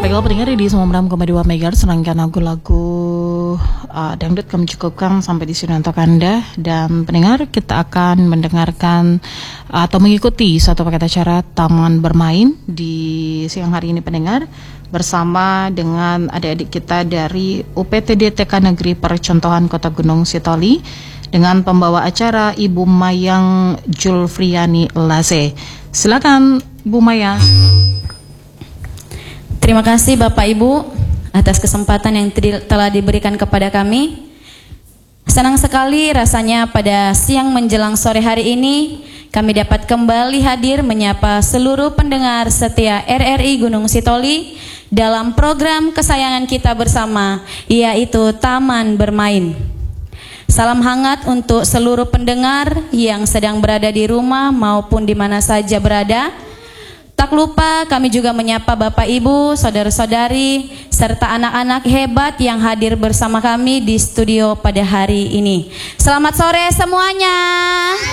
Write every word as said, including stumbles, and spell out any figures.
Baiklah pendengar di sembilan puluh enam koma dua megahertz, serangkaian lagu-lagu uh, dangdut kami cukupkan sampai di sini untuk Anda. Dan pendengar, kita akan mendengarkan uh, atau mengikuti satu paket acara Taman Bermain di siang hari ini pendengar, bersama dengan adik-adik kita dari U P T D T K Negeri Percontohan Kota Gunung Sitoli dengan pembawa acara Ibu Mayang Julfriani Lase. Silakan Bu Maya. Terima kasih Bapak Ibu atas kesempatan yang telah diberikan kepada kami. Senang sekali rasanya pada siang menjelang sore hari ini kami dapat kembali hadir menyapa seluruh pendengar setia R R I Gunung Sitoli dalam program kesayangan kita bersama, yaitu Taman Bermain. Salam hangat untuk seluruh pendengar yang sedang berada di rumah maupun di mana saja berada. Tak lupa kami juga menyapa Bapak Ibu, saudara-saudari, serta anak-anak hebat yang hadir bersama kami di studio pada hari ini. Selamat sore semuanya.